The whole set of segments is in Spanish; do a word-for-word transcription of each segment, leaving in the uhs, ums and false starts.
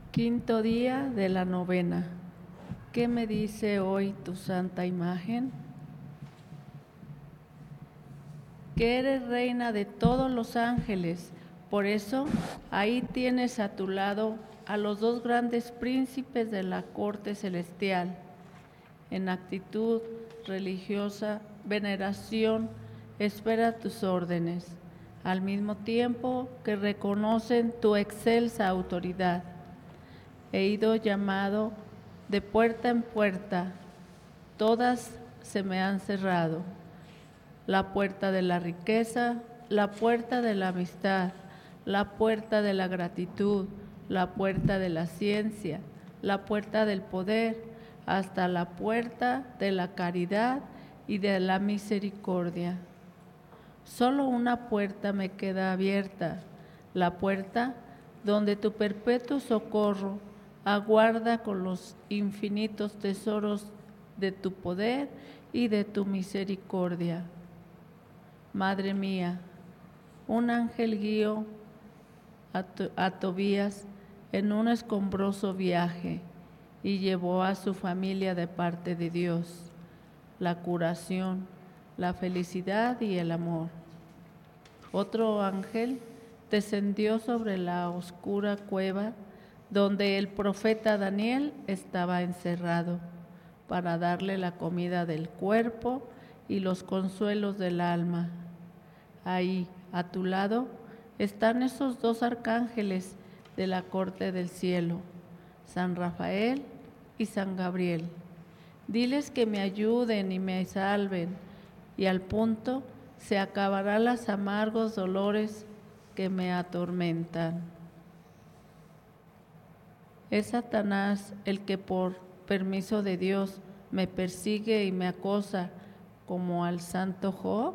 Quinto día de la novena. ¿Qué me dice hoy tu santa imagen? Que eres reina de todos los ángeles, por eso ahí tienes a tu lado a los dos grandes príncipes de la corte celestial. En actitud religiosa, veneración, espera tus órdenes, al mismo tiempo que reconocen tu excelsa autoridad. He ido llamado de puerta en puerta, todas se me han cerrado. La puerta de la riqueza, la puerta de la amistad, la puerta de la gratitud, la puerta de la ciencia, la puerta del poder, hasta la puerta de la caridad y de la misericordia. Solo una puerta me queda abierta, la puerta donde tu perpetuo socorro aguarda con los infinitos tesoros de tu poder y de tu misericordia. Madre mía, un ángel guió a, a Tobías en un escombroso viaje y llevó a su familia de parte de Dios la curación, la felicidad y el amor. Otro ángel descendió sobre la oscura cueva donde el profeta Daniel estaba encerrado para darle la comida del cuerpo y los consuelos del alma. Ahí, a tu lado, están esos dos arcángeles de la corte del cielo, San Rafael y San Gabriel. Diles que me ayuden y me salven, y al punto se acabarán los amargos dolores que me atormentan. Es Satanás el que por permiso de Dios me persigue y me acosa como al santo Job.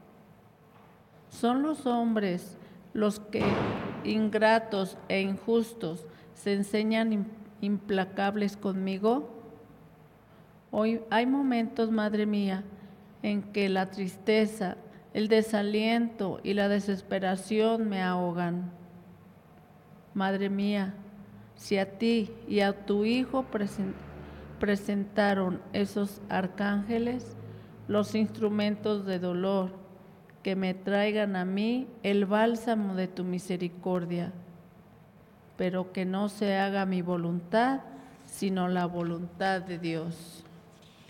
¿Son los hombres los que, ingratos e injustos, se enseñan implacables conmigo? Hoy hay momentos, madre mía, en que la tristeza, el desaliento y la desesperación me ahogan. Madre mía, si a ti y a tu Hijo presentaron esos arcángeles, los instrumentos de dolor, que me traigan a mí el bálsamo de tu misericordia, pero que no se haga mi voluntad, sino la voluntad de Dios.